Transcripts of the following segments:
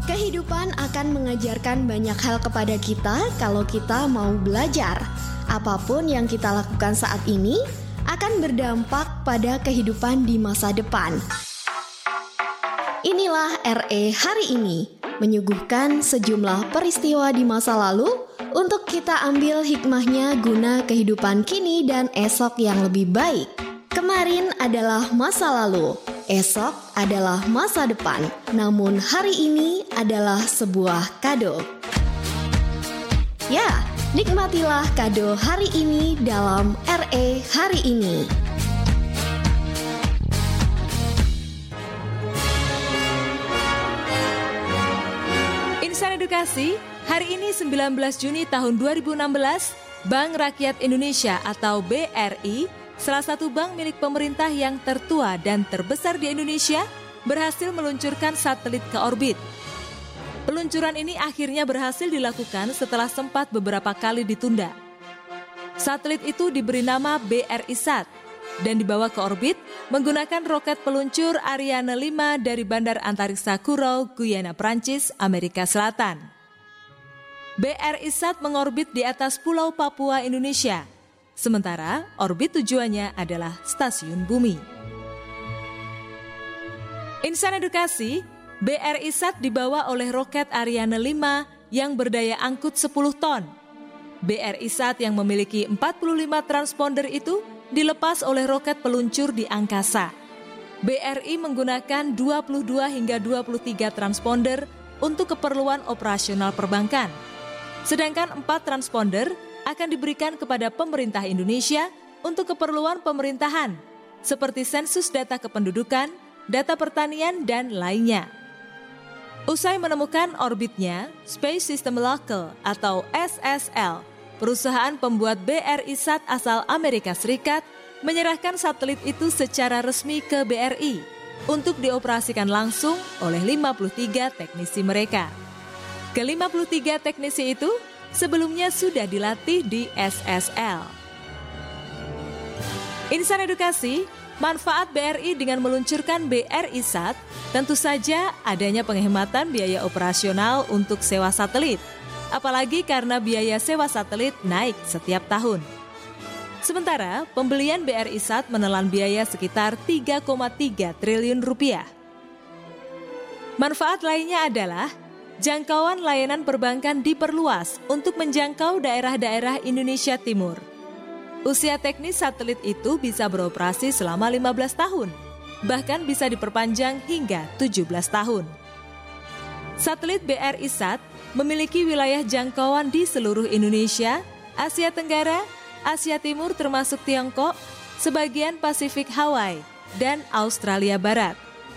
Kehidupan akan mengajarkan banyak hal kepada kita kalau kita mau belajar. Apapun yang kita lakukan saat ini akan berdampak pada kehidupan di masa depan. Inilah RE hari ini, menyuguhkan sejumlah peristiwa di masa lalu untuk kita ambil hikmahnya guna kehidupan kini dan esok yang lebih baik. Kemarin adalah masa lalu. Esok adalah masa depan, namun hari ini adalah sebuah kado. Ya, nikmatilah kado hari ini dalam RE hari ini. Insan Edukasi, hari ini 19 Juni tahun 2016, Bank Rakyat Indonesia atau BRI, salah satu bank milik pemerintah yang tertua dan terbesar di Indonesia, berhasil meluncurkan satelit ke orbit. Peluncuran ini akhirnya berhasil dilakukan setelah sempat beberapa kali ditunda. Satelit itu diberi nama BRISat dan dibawa ke orbit menggunakan roket peluncur Ariane 5 dari Bandar Antariksa Kourou, Guyana, Prancis, Amerika Selatan. BRISat mengorbit di atas Pulau Papua, Indonesia. Sementara orbit tujuannya adalah stasiun bumi. Insan Edukasi, BRISat dibawa oleh roket Ariane 5 yang berdaya angkut 10 ton. BRISat yang memiliki 45 transponder itu dilepas oleh roket peluncur di angkasa. BRI menggunakan 22 hingga 23 transponder untuk keperluan operasional perbankan. Sedangkan 4 transponder akan diberikan kepada pemerintah Indonesia untuk keperluan pemerintahan, seperti sensus data kependudukan, data pertanian, dan lainnya. Usai menemukan orbitnya, Space System Local atau SSL, perusahaan pembuat BRISat asal Amerika Serikat, menyerahkan satelit itu secara resmi ke BRI untuk dioperasikan langsung oleh 53 teknisi mereka. Ke-53 teknisi itu sebelumnya sudah dilatih di SSL. Insan Edukasi, manfaat BRI dengan meluncurkan BRISat tentu saja adanya penghematan biaya operasional untuk sewa satelit, apalagi karena biaya sewa satelit naik setiap tahun. Sementara pembelian BRISat menelan biaya sekitar 3,3 triliun rupiah. Manfaat lainnya adalah jangkauan layanan perbankan diperluas untuk menjangkau daerah-daerah Indonesia Timur. Usia teknis satelit itu bisa beroperasi selama 15 tahun, bahkan bisa diperpanjang hingga 17 tahun. Satelit BRISat memiliki wilayah jangkauan di seluruh Indonesia, Asia Tenggara, Asia Timur termasuk Tiongkok, sebagian Pasifik Hawaii, dan Australia Barat.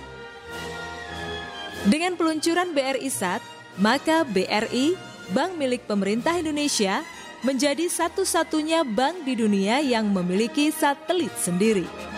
Dengan peluncuran BRISat, maka BRI, bank milik pemerintah Indonesia, menjadi satu-satunya bank di dunia yang memiliki satelit sendiri.